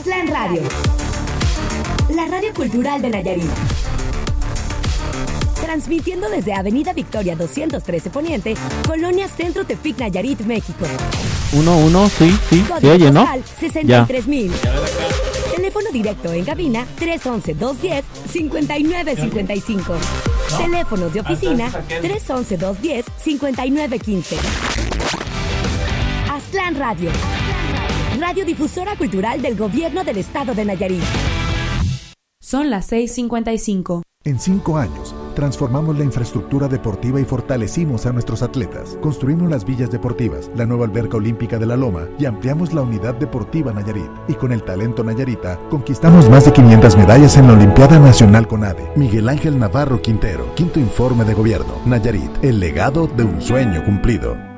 Aztlán Radio, la radio cultural de Nayarit. Transmitiendo desde Avenida Victoria 213 Poniente, Colonia Centro Tepic, Nayarit, México. Sí, oye, ¿no? 63,000. Teléfono directo en cabina 311-210-5955. Teléfonos de oficina 311-210-5915. Aztlán Radio, radiodifusora cultural del Gobierno del Estado de Nayarit. Son las 6:55. En 5 años, transformamos la infraestructura deportiva y fortalecimos a nuestros atletas. Construimos las villas deportivas, la nueva alberca olímpica de la Loma y ampliamos la unidad deportiva Nayarit. Y con el talento nayarita, conquistamos más de 500 medallas en la Olimpiada Nacional CONADE. Miguel Ángel Navarro Quintero, 5º Informe de Gobierno. Nayarit, el legado de un sueño cumplido.